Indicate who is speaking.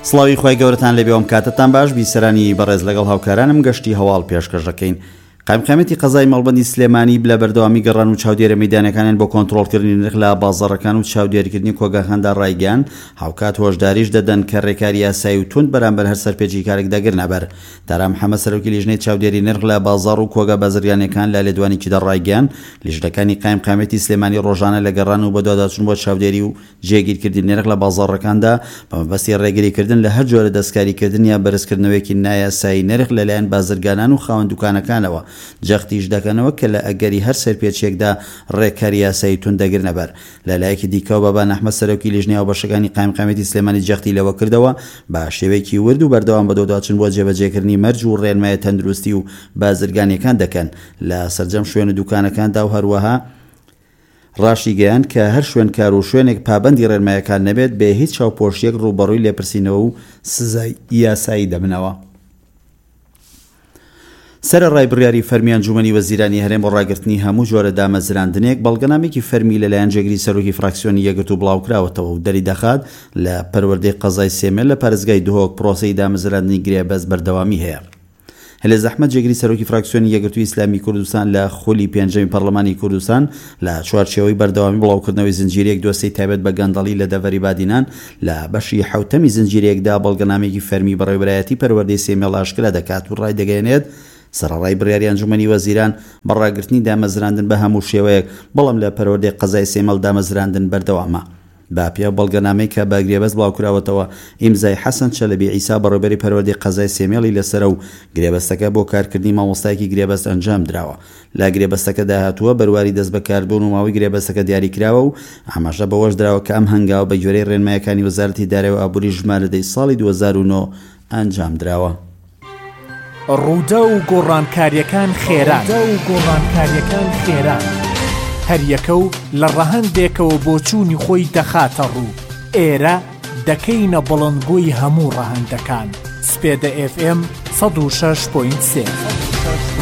Speaker 1: سڵاوی خۆی گەورەتان لەبێ ئەم کاتتان باش بیسەرانی بەڕێز لەگەڵ هاوکارانم گەشتی هەواڵ پێشکەش دەکەین. قایمقامەتی قەزای مەڵبەندی سلێمانی لە بەردەوامی گەڕان و چاودێرە مەیدانەکانیان بۆ کۆنتڕۆڵکردنی نرخ لە بازاڕەکان و چاودێریکردنی کۆگاخاندا ڕایگەیان. هاوکات هۆشداریش دەدەن کە ڕێکاری یاسایی و تند بەرامبەر هەر سەرپێچی کارێک دەگرنە بەر. دارا محەممەد سەرۆکی لیژنەی چاودێری نرخ لە بازاڕ و کۆگا بازرگانیەکان لە لێدوانێکیدا ڕایگەیان لیژنەکانی قایمقامەتی سلێمانی ڕۆژانە لە گەڕان و بەدواداچوون بۆ چاودێری و جێگیرکردنی نرخ لە بازاڕەکاندا بە مەبەستی ڕێگریکردن لە هەر جۆرە دەستکاریکردن یا بەرزکردنەوەیەکی نایاسایی نرخ لەلایەن بازرگانان و خاوەن دوکانەکانەوە جەختیش دەکەنەوە کە لە ئەگەری هەر سەرپێچێکدا ڕێکاری یاسایی تون دەگرنە بەر. لەلایەکی دیکەوە بەبان ئەحمەد سەرۆکی لیژنەی هاوبەشەکانی قایمقامەتی سلێمانی جەختی لەوە کردەوە بە شێوەیەکی ورد و بەردەوام بەدەواداچوون بۆ جێبەجێکردنی مەرج و ڕێنمایە تەندروستی و بازرگانیەکان دەکەن لە سەرجەم شوێن و دوکانەکاندا و هەروەها ڕاشی گەیان کە هەر شوێنکار و شوێنێک پابەندی ڕێنمایەکان نەبێت بێ هیچ چاوپۆشیەک ڕووبەڕووی لێپرسینەوە و سزای یاسایی دەبنەوە. سەرڕای بڕیاری فەرمی ئەنجومەنی وەزیرانی هەرێم بۆ ڕاگررتنی هەموو جۆرە دامەزراندنێک بەڵگەنامێکی فەرمی لەلایەن جێگری سەرۆکی فراکسیۆنی یەکگرتو بڵاوکراوەتەوە و دەری دەخات لە پەروەردەی قەزای سێمێل لە پارێزگای دهۆک پرۆسەی دامەزراندنی گرێبەست بەردەوامی هەیە. هەلێز ئەحمەد جێگری سەرۆکی فراکسیۆنی یەکگرتووی ئیسلامی کوردستان لە خولی پێنجەمی پەرلەمانی کوردستان لە چوارچێوەی بەردەوامی بڵاوکردنەوەی زنجیرەیەک دۆستەی تایبەت بە گەندەڵی لە دەڤەری بادینان لە بەشی حوتەمی زنجیرەیەکدا بەڵگەنامێکی فەرمی بەڕێوەبەرایەتی پەروەردەی سێمێڵ ئاشکرا دەکات و ڕای دەگەیەنێت سەرڕای بڕیاری ئەنجومەنی وەزیران بەڕاگررتنی دامەزراندن بە هەموو شێوەیەک بەڵام لە پەروەردەی قەزای سێمەڵ دامەزراندن بەردەوامە. باپیا بەڵگەنامەی کە بە گرێبەست بڵاوکراوەتەوە ئیمزای حەسەن چەلەبی عیسا بەڕێوەبەری پەروەردەی قەزای سێمێڵی لەسەر و گرێبەستەکە بۆ کارکردنی مامۆستایەکی گرێبەست ئەنجام درراوە. لا گرێبەستەکەدا هاتووە بەرواری دەست بەکاربوون و ماوەی گرێبەستەکە دیاریکراوە و ئاماژە بەوەش درراوە کە ئەم هەنگاوە بە گوێرەی ڕێنمایەکانی وەزارەتی دارایی و ئابووری ژمارەدەی ساڵی 2009 ئەنجام درراوە.
Speaker 2: ڕوودە و گۆڕانکاریەکان خێران هەریەکە و لە ڕەهەندێکەوە بۆ چوونی خۆی دەخاتە ڕوو. ئێرە دەکەینە بەڵندگۆی هەموو ڕەهەندەکان. سپێدە FM 106.3